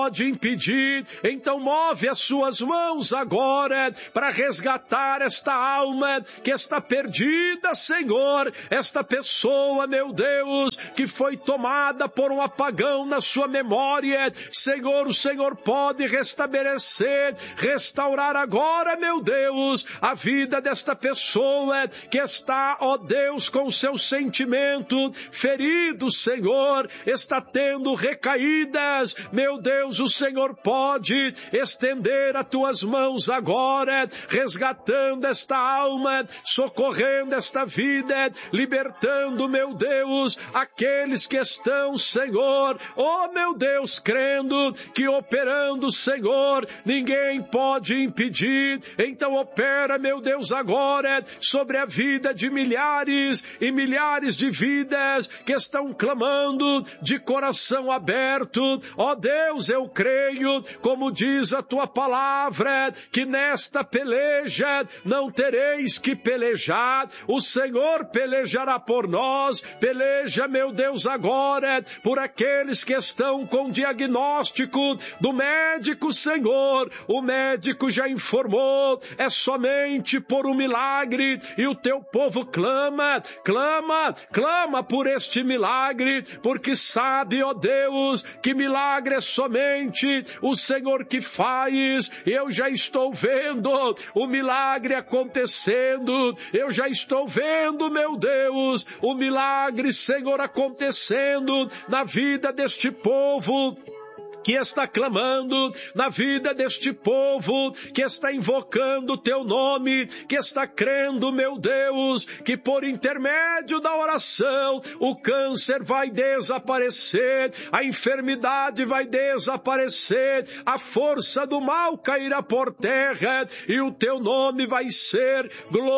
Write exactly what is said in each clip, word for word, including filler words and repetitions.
pode impedir. Então move as suas mãos agora para resgatar esta alma que está perdida, Senhor. Esta pessoa, meu Deus, que foi tomada por um apagão na sua memória. Senhor, o Senhor pode restabelecer, restaurar agora, meu Deus, a vida desta pessoa que está, ó Deus, com seu sentimento ferido, Senhor, está tendo recaídas. Meu Deus, o Senhor pode estender as tuas mãos agora, resgatando esta alma, socorrendo esta vida, libertando, meu Deus, aqueles que estão, Senhor, oh meu Deus, crendo que operando, Senhor, ninguém pode impedir. Então opera, meu Deus, agora sobre a vida de milhares e milhares de vidas que estão clamando de coração aberto. Ó Deus, eu creio, como diz a tua palavra, que nesta peleja não tereis que pelejar, o Senhor pelejará por nós. Peleja, meu Deus, agora por aqueles que estão com diagnóstico do médico, Senhor. O médico já informou, é somente por um milagre, e o teu povo clama, clama, clama por este milagre, porque sabe, ó Deus, que milagre é somente o Senhor que faz. Eu já estou vendo o milagre acontecendo, eu já estou vendo, meu Deus, o milagre, Senhor, acontecendo na vida deste povo que está clamando, na vida deste povo que está invocando o teu nome, que está crendo, meu Deus, que por intermédio da oração o câncer vai desaparecer, a enfermidade vai desaparecer, a força do mal cairá por terra e o teu nome vai ser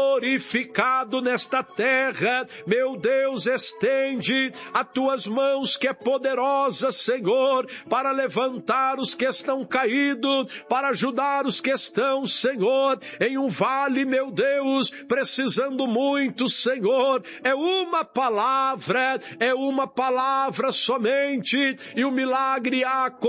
glorificado nesta terra. Meu Deus, estende as tuas mãos que é poderosa, Senhor, para levantar levantar os que estão caídos, para ajudar os que estão, Senhor, em um vale, meu Deus, precisando muito, Senhor. É uma palavra, é uma palavra somente, e o milagre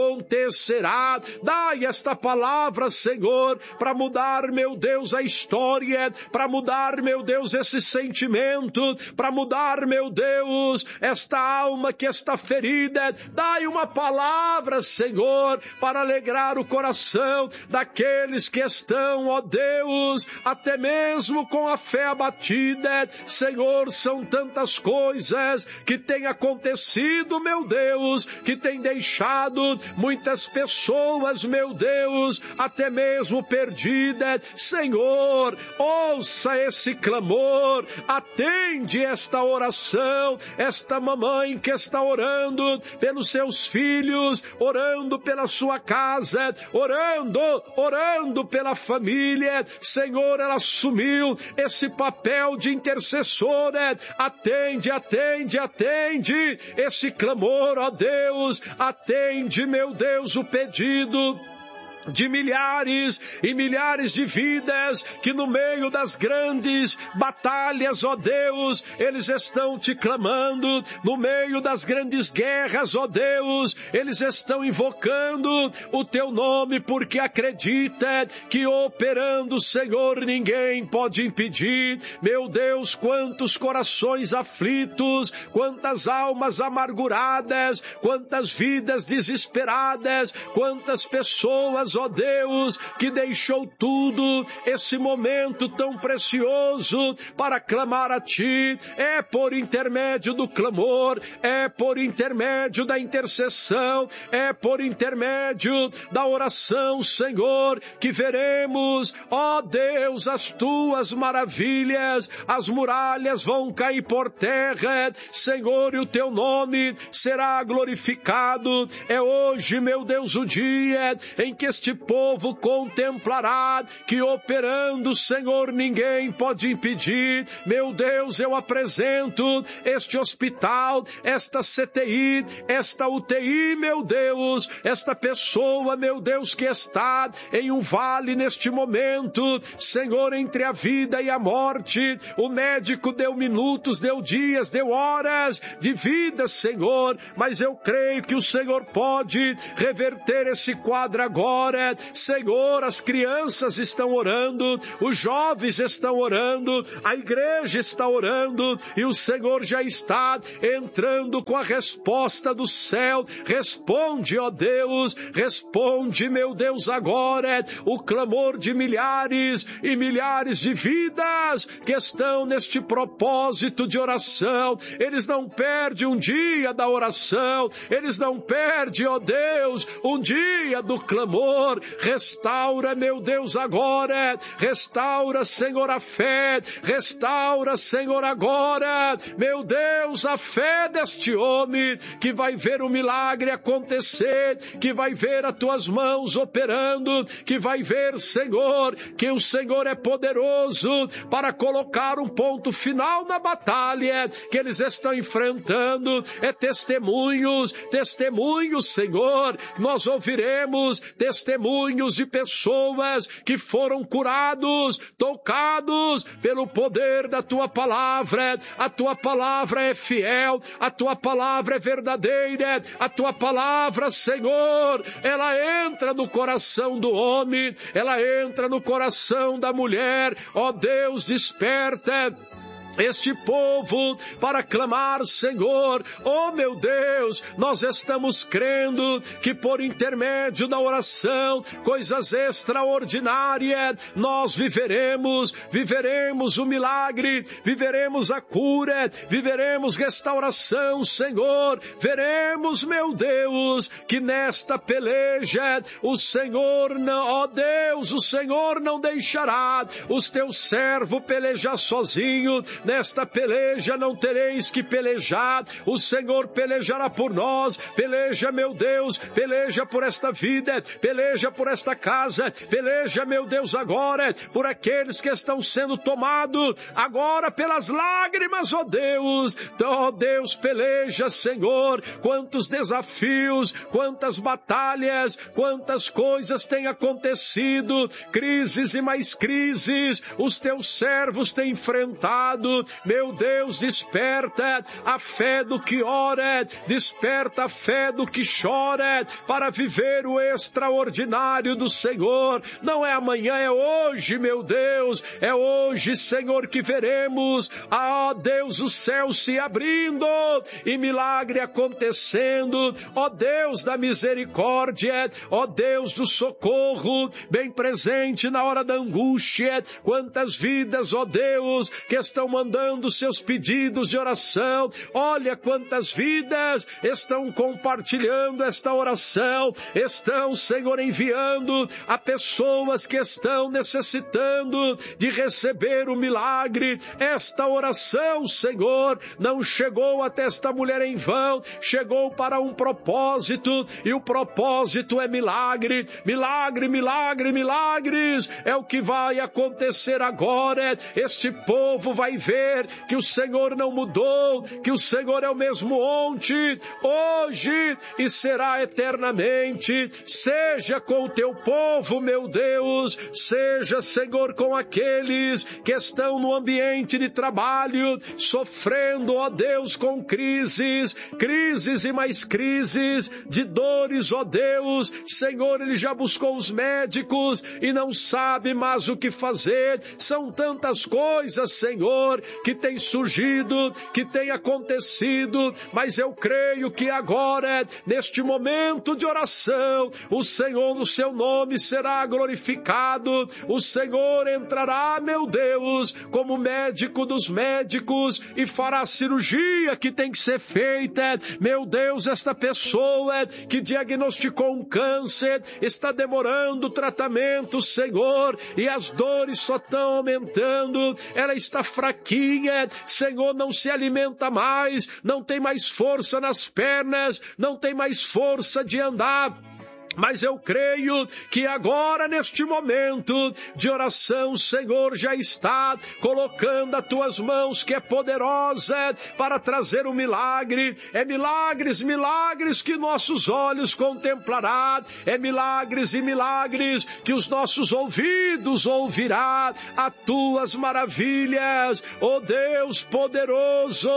acontecerá. Dai esta palavra, Senhor, para mudar, meu Deus, a história, para mudar, meu Deus, esse sentimento, para mudar, meu Deus, esta alma que está ferida. Dai uma palavra, Senhor, para alegrar o coração daqueles que estão, ó Deus, até mesmo com a fé abatida. Senhor, são tantas coisas que têm acontecido, meu Deus, que têm deixado muitas pessoas, meu Deus, até mesmo perdidas. Senhor, ouça esse clamor, atende esta oração, esta mamãe que está orando pelos seus filhos, orando pela sua casa, orando, orando pela família. Senhor, ela assumiu esse papel de intercessora. Atende, atende, atende esse clamor, ó Deus. Atende, meu Deus, o pedido de milhares e milhares de vidas que no meio das grandes batalhas, ó Deus, eles estão te clamando, no meio das grandes guerras, ó Deus, eles estão invocando o teu nome, porque acredita que operando, Senhor, ninguém pode impedir. Meu Deus, quantos corações aflitos, quantas almas amarguradas, quantas vidas desesperadas, quantas pessoas, ó Deus, que deixou tudo, esse momento tão precioso, para clamar a Ti. É por intermédio do clamor, é por intermédio da intercessão, é por intermédio da oração, Senhor, que veremos, ó Deus, as Tuas maravilhas. As muralhas vão cair por terra, Senhor, e o Teu nome será glorificado. É hoje, meu Deus, o dia em que este povo contemplará que operando, Senhor, ninguém pode impedir. Meu Deus, eu apresento este hospital, esta C T I, esta U T I, meu Deus, esta pessoa, meu Deus, que está em um vale neste momento, Senhor, entre a vida e a morte. O médico deu minutos, deu dias, deu horas de vida, Senhor, mas eu creio que o Senhor pode reverter esse quadro agora. Senhor, as crianças estão orando, os jovens estão orando, a igreja está orando e o Senhor já está entrando com a resposta do céu. Responde, ó Deus, responde, meu Deus, agora o clamor de milhares e milhares de vidas que estão neste propósito de oração. Eles não perdem um dia da oração, eles não perdem, ó Deus, um dia do clamor. Restaura, meu Deus, agora, restaura, Senhor, a fé, restaura, Senhor, agora, meu Deus, a fé deste homem que vai ver o milagre acontecer, que vai ver as tuas mãos operando, que vai ver, Senhor, que o Senhor é poderoso para colocar um ponto final na batalha que eles estão enfrentando. É testemunhos, testemunhos, Senhor, nós ouviremos testemunhos de pessoas que foram curados, tocados pelo poder da tua palavra. A tua palavra é fiel, a tua palavra é verdadeira, a tua palavra, Senhor, ela entra no coração do homem, ela entra no coração da mulher. Ó Deus, desperta este povo para clamar, Senhor. Oh, meu Deus, nós estamos crendo que por intermédio da oração, coisas extraordinárias, nós viveremos, viveremos o milagre, viveremos a cura, viveremos restauração, Senhor. Veremos, meu Deus, que nesta peleja, o Senhor não, ó Deus, o Senhor não deixará os teus servos pelejar sozinho. Nesta peleja não tereis que pelejar, o Senhor pelejará por nós. Peleja, meu Deus, peleja por esta vida, peleja por esta casa, peleja, meu Deus, agora por aqueles que estão sendo tomados agora pelas lágrimas, ó Deus. Ó Deus, peleja, Senhor, quantos desafios, quantas batalhas, quantas coisas têm acontecido, crises e mais crises, os teus servos têm enfrentado. Meu Deus, desperta a fé do que ora, desperta a fé do que chora, para viver o extraordinário do Senhor. Não é amanhã, é hoje, meu Deus, é hoje, Senhor, que veremos, ó Deus, o céu se abrindo e milagre acontecendo. Ó Deus da misericórdia, ó Deus do socorro, bem presente na hora da angústia. Quantas vidas, ó Deus, que estão mandando seus pedidos de oração. Olha quantas vidas estão compartilhando esta oração, estão, Senhor, enviando a pessoas que estão necessitando de receber o milagre. Esta oração, Senhor, não chegou até esta mulher em vão, chegou para um propósito, e o propósito é milagre, milagre, milagre, milagres, é o que vai acontecer agora. Este povo vai ver que o Senhor não mudou, que o Senhor é o mesmo ontem, hoje e será eternamente. Seja com o teu povo, meu Deus, seja, Senhor, com aqueles que estão no ambiente de trabalho, sofrendo, ó Deus, com crises, crises e mais crises, de dores, ó Deus. Senhor, ele já buscou os médicos e não sabe mais o que fazer. São tantas coisas, Senhor, que tem surgido, que tem acontecido, mas eu creio que agora, neste momento de oração, o Senhor, no seu nome, será glorificado. O Senhor entrará, meu Deus, como médico dos médicos e fará a cirurgia que tem que ser feita. Meu Deus, esta pessoa que diagnosticou um câncer está demorando o tratamento, Senhor, e as dores só estão aumentando, ela está fraquinha, Senhor, não se alimenta mais, não tem mais força nas pernas, não tem mais força de andar. Mas eu creio que agora, neste momento de oração, o Senhor já está colocando as tuas mãos, que é poderosa, para trazer um milagre. É milagres, milagres que nossos olhos contemplará. É milagres e milagres que os nossos ouvidos ouvirá. As tuas maravilhas, ó Deus poderoso,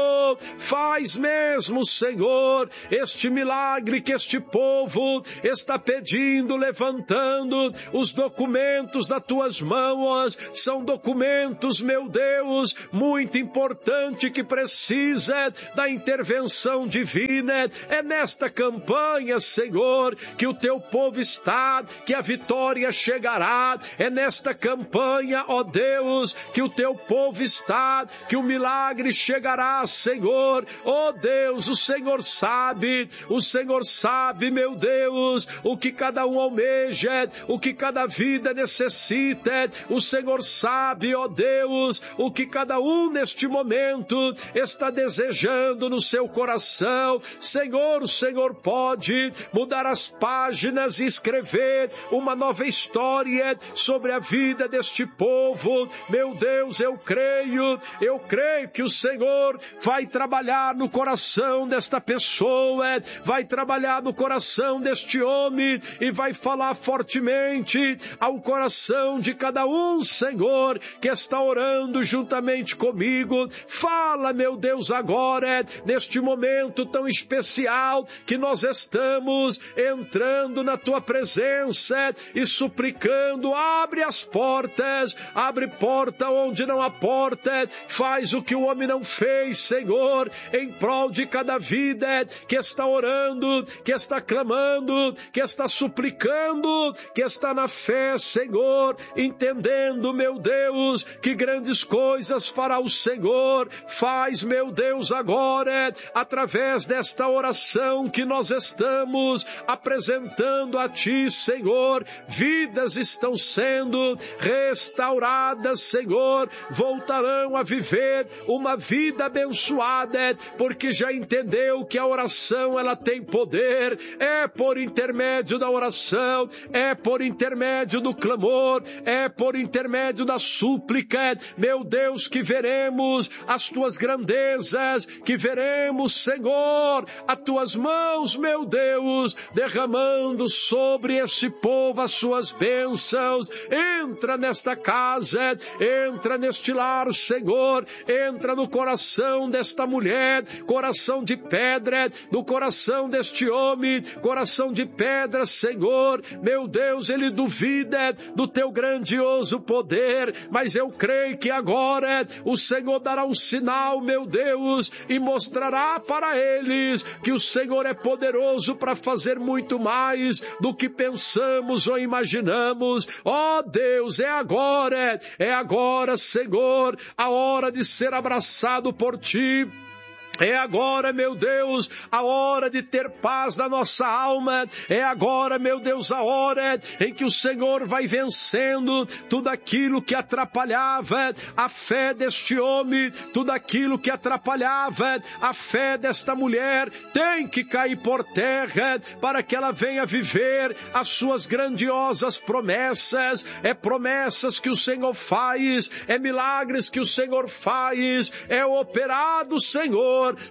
faz mesmo, Senhor, este milagre que este povo está pedindo, levantando. Os documentos das tuas mãos são documentos, meu Deus, muito importante, que precisa da intervenção divina. É nesta campanha, Senhor, que o teu povo está, que a vitória chegará. É nesta campanha, ó Deus, que o teu povo está, que o milagre chegará, Senhor. Ó Deus, o Senhor sabe, o Senhor sabe, meu Deus, o que cada um almeja, o que cada vida necessita. O Senhor sabe, ó Deus, o que cada um neste momento está desejando no seu coração. Senhor, o Senhor pode mudar as páginas e escrever uma nova história sobre a vida deste povo. Meu Deus, eu creio, eu creio que o Senhor vai trabalhar no coração desta pessoa, vai trabalhar no coração deste homem e vai falar fortemente ao coração de cada um, Senhor, que está orando juntamente comigo. Fala, meu Deus, agora, neste momento tão especial que nós estamos entrando na tua presença e suplicando. Abre as portas, abre porta onde não há porta, faz o que o homem não fez, Senhor, em prol de cada vida que está orando, que está clamando, que está suplicando, que está na fé, Senhor, entendendo, meu Deus, que grandes coisas fará o Senhor. Faz, meu Deus, agora, através desta oração que nós estamos apresentando a Ti, Senhor, vidas estão sendo restauradas, Senhor, voltarão a viver uma vida abençoada, porque já entendeu que a oração, ela tem poder. É por intermédio da oração, é por intermédio do clamor, é por intermédio da súplica, meu Deus, que veremos as tuas grandezas, que veremos, Senhor, as tuas mãos, meu Deus, derramando sobre esse povo as suas bênçãos. Entra nesta casa, entra neste lar, Senhor, entra no coração desta mulher, coração de pedra, no coração deste homem, coração de pedra, Senhor. Meu Deus, ele duvida do teu grandioso poder, mas eu creio que agora o Senhor dará um sinal, meu Deus, e mostrará para eles que o Senhor é poderoso para fazer muito mais do que pensamos ou imaginamos. Ó Deus, é agora, é agora, Senhor, a hora de ser abraçado por Ti. É agora, meu Deus, a hora de ter paz na nossa alma. É agora, meu Deus, a hora em que o Senhor vai vencendo tudo aquilo que atrapalhava a fé deste homem, tudo aquilo que atrapalhava a fé desta mulher. Tem que cair por terra para que ela venha viver as suas grandiosas promessas. É promessas que o Senhor faz, é milagres que o Senhor faz, é operado, Senhor,